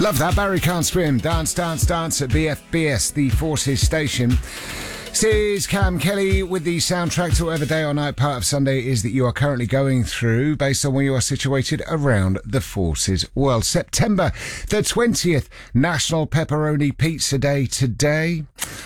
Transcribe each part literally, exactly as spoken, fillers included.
Love that. Barry Can't Swim. Dance, dance, dance at B F B S, the Forces station. This is Cam Kelly with the soundtrack to whatever day or night part of Sunday is that you are currently going through based on where you are situated around the Forces world. September the twentieth, National Pepperoni Pizza Day today.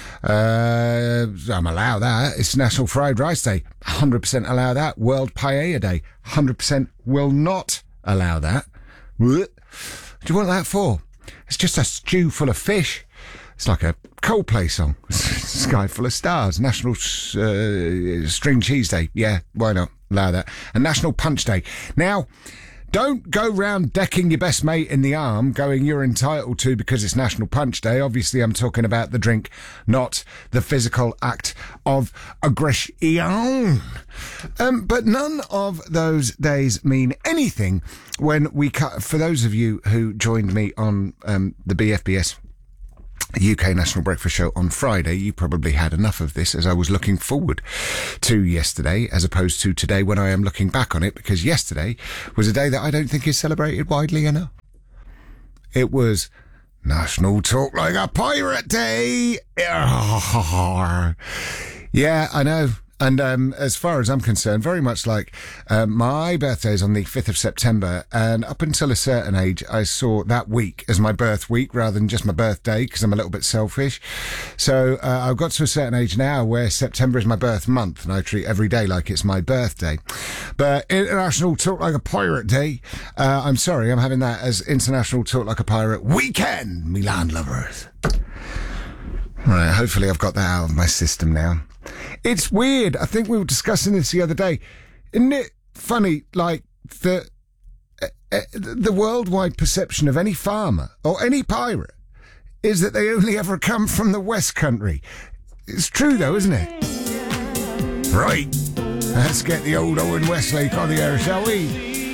Uh, I'm allow that. It's National Fried Rice Day. one hundred percent allow that. World Paella Day. one hundred percent will not allow that. What do you want that for? It's just a stew full of fish. It's like a Coldplay song. Sky full of stars. National uh, String Cheese Day. Yeah, why not? Allow that. And National Punch Day. Now, don't go round decking your best mate in the arm, going you're entitled to because it's National Punch Day. Obviously, I'm talking about the drink, not the physical act of aggression. Um, but none of those days mean anything when we cut. For those of you who joined me on um, the B F B S U K National Breakfast Show on Friday, you probably had enough of this, as I was looking forward to yesterday as opposed to today when I am looking back on it, because yesterday was a day that I don't think is celebrated widely enough. It was National Talk Like a Pirate Day. Yeah, I know. And um, as far as I'm concerned, very much like uh, my birthday is on the fifth of September, and up until a certain age, I saw that week as my birth week rather than just my birthday, because I'm a little bit selfish. So uh, I've got to a certain age now where September is my birth month, and I treat every day like it's my birthday. But International Talk Like a Pirate Day, uh, I'm sorry, I'm having that as International Talk Like a Pirate Weekend, me land lovers. Right, hopefully I've got that out of my system now. It's weird. I think we were discussing this the other day. Isn't it funny, like, the, uh, uh, the worldwide perception of any farmer or any pirate is that they only ever come from the West Country. It's true, though, isn't it? Right. Let's get the old Owen Westlake on the air, shall we?